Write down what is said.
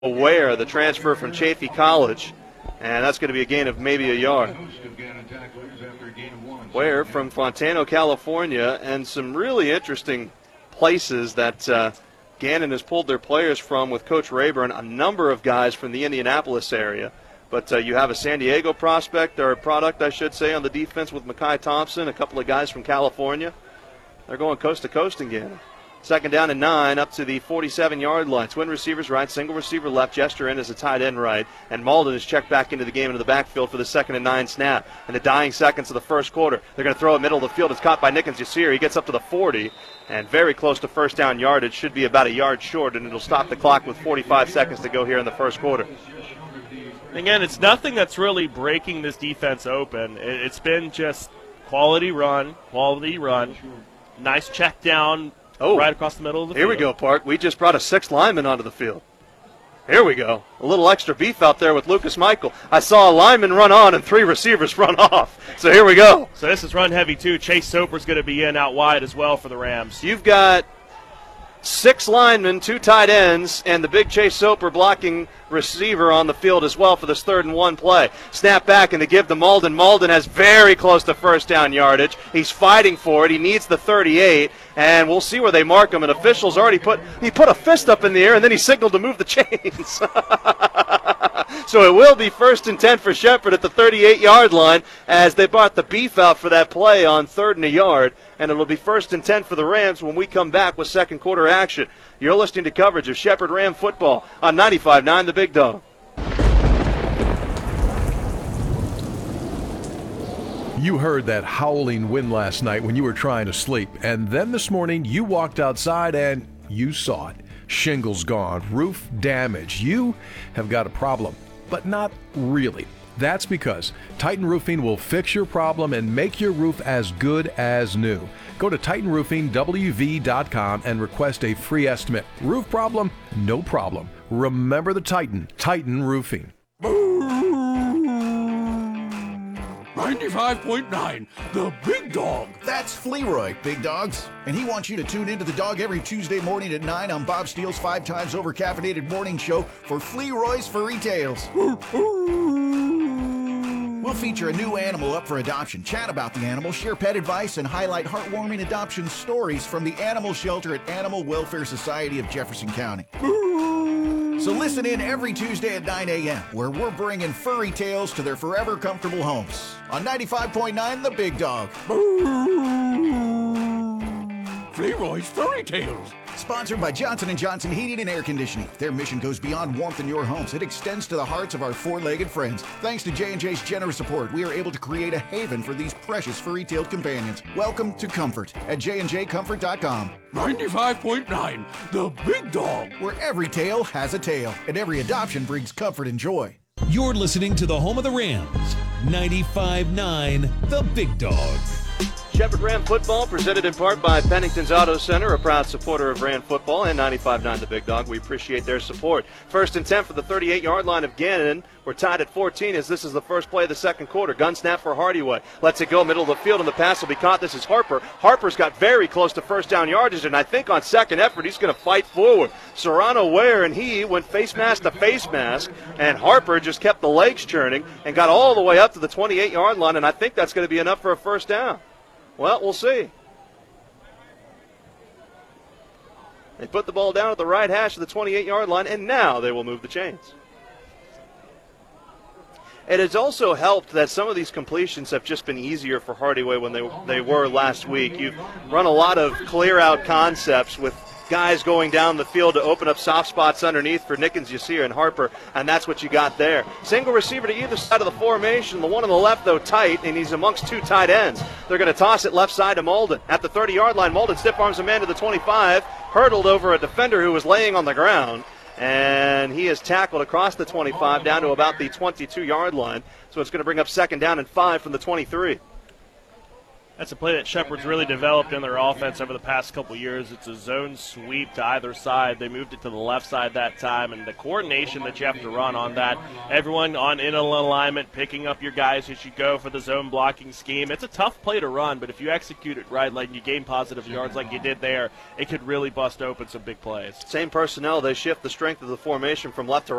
Ware, the transfer from Chaffey College, and that's going to be a gain of maybe a yard. Ware from Fontano, California, and some really interesting places that Gannon has pulled their players from with Coach Rayburn, a number of guys from the Indianapolis area. But you have a San Diego prospect, or a product, I should say, on the defense with Makai Thompson, a couple of guys from California. They're going coast to coast in Gannon. Second down and 9 up to the 47-yard line. Twin receivers right, single receiver left. Jester in as a tight end right. And Malden is checked back into the game into the backfield for the 2nd and 9 snap. In the dying seconds of the first quarter, they're going to throw it middle of the field. It's caught by Nickens Yasir. He gets up to the 40 and very close to first down yardage. Should be about a yard short, and it'll stop the clock with 45 seconds to go here in the first quarter. Again, it's nothing that's really breaking this defense open. It's been just quality run. Nice check down. Right across the middle of the field. Here we go, Park. We just brought a 6th lineman onto the field. Here we go. A little extra beef out there with Lucas Michael. I saw a lineman run on and 3 receivers run off. So here we go. So this is run heavy, too. Chase Soper's going to be in out wide as well for the Rams. You've got 6 linemen, 2 tight ends, and the big Chase Soper blocking receiver on the field as well for this 3rd and 1 play. Snap back and they give to Malden. Malden has very close to first down yardage. He's fighting for it. He needs the 38, and we'll see where they mark him. And officials already put a fist up in the air, and then he signaled to move the chains. So it will be 1st and 10 for Shepherd at the 38-yard line as they brought the beef out for that play on 3rd and a yard. And it'll be 1st and 10 for the Rams when we come back with second quarter action. You're listening to coverage of Shepherd Ram football on 95.9 The Big Dog. You heard that howling wind last night when you were trying to sleep. And then this morning you walked outside and you saw it. Shingles gone, roof damage. You have got a problem, but not really. That's because Titan Roofing will fix your problem and make your roof as good as new. Go to TitanRoofingWV.com and request a free estimate. Roof problem? No problem. Remember the Titan Roofing. 95.9, The Big Dog. That's Fleroy, Big Dogs. And he wants you to tune into The Dog every Tuesday morning at 9 on Bob Steele's 5 times over caffeinated morning show for Fleroy's Furry Tales. We'll feature a new animal up for adoption, chat about the animal, share pet advice, and highlight heartwarming adoption stories from the animal shelter at Animal Welfare Society of Jefferson County. So listen in every Tuesday at 9 a.m., where we're bringing furry tales to their forever comfortable homes. On 95.9 The Big Dog. Fleroy's Furry Tales. Sponsored by Johnson & Johnson Heating and Air Conditioning. Their mission goes beyond warmth in your homes. It extends to the hearts of our four-legged friends. Thanks to J&J's generous support, we are able to create a haven for these precious furry-tailed companions. Welcome to comfort at jnjcomfort.com. 95.9, The Big Dog. Where every tale has a tale, and every adoption brings comfort and joy. You're listening to the home of the Rams, 95.9 The Big Dog. Shepherd Ram football presented in part by Pennington's Auto Center, a proud supporter of Ram football, and 95.9 The Big Dog. We appreciate their support. 1st and 10 for the 38-yard line of Gannon. We're tied at 14 as this is the first play of the second quarter. Gun snap for Hardyway. Lets it go middle of the field, and the pass will be caught. This is Harper. Harper's got very close to first down yardage, and I think on second effort he's going to fight forward. Serrano Ware and he went face mask to face mask, and Harper just kept the legs churning and got all the way up to the 28-yard line, and I think that's going to be enough for a first down. Well, we'll see. They put the ball down at the right hash of the 28-yard line, and now they will move the chains. It has also helped that some of these completions have just been easier for Hardyway when they were last week. You've run a lot of clear-out concepts with guys going down the field to open up soft spots underneath for Nickens, Yasir, and Harper, and that's what you got there. Single receiver to either side of the formation. The one on the left, though, tight, and he's amongst 2 tight ends. They're going to toss it left side to Malden. At the 30-yard line, Malden stiff arms a man to the 25, hurdled over a defender who was laying on the ground, and he is tackled across the 25 down to about the 22-yard line. So it's going to bring up 2nd down and 5 from the 23. That's a play that Shepherd's really developed in their offense over the past couple years. It's a zone sweep to either side. They moved it to the left side that time, and the coordination that you have to run on that, everyone in alignment, picking up your guys as you go for the zone blocking scheme. It's a tough play to run, but if you execute it right, like you gain positive yards like you did there, it could really bust open some big plays. Same personnel, they shift the strength of the formation from left to